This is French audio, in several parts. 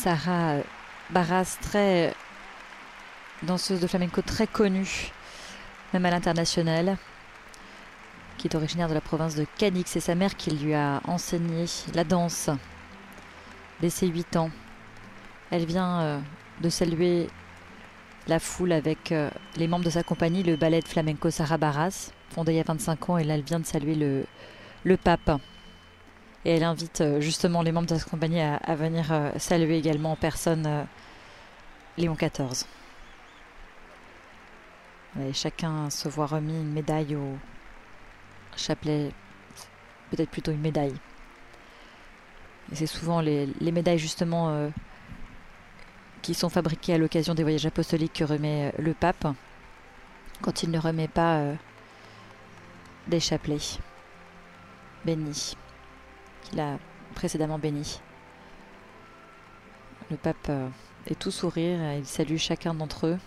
Sara Barras, danseuse de flamenco très connue, même à l'international, qui est originaire de la province de Cadix. C'est sa mère qui lui a enseigné la danse dès ses 8 ans. Elle vient de saluer la foule avec les membres de sa compagnie, le ballet de flamenco Sara Barras, fondé il y a 25 ans. Et là, elle vient de saluer le pape. Et elle invite justement les membres de sa compagnie à venir saluer également en personne Léon XIV. Et chacun se voit remis une médaille au chapelet, peut-être plutôt une médaille. Et c'est souvent les médailles justement qui sont fabriquées à l'occasion des voyages apostoliques que remet le pape quand il ne remet pas des chapelets bénis qu'il a précédemment bénis. Le pape est tout sourire et il salue chacun d'entre eux.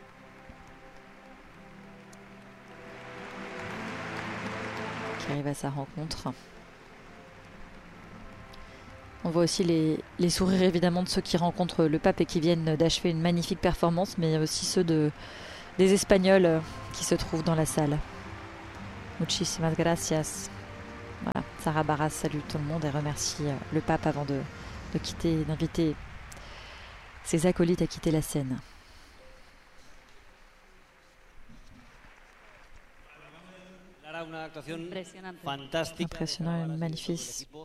Qui arrive à sa rencontre. On voit aussi les sourires évidemment de ceux qui rencontrent le pape et qui viennent d'achever une magnifique performance, mais aussi ceux des Espagnols qui se trouvent dans la salle. Muchísimas gracias. Voilà, Sara Barras salue tout le monde et remercie le pape avant de quitter, d'inviter ses acolytes à quitter la scène. Impressionnant, une magnifique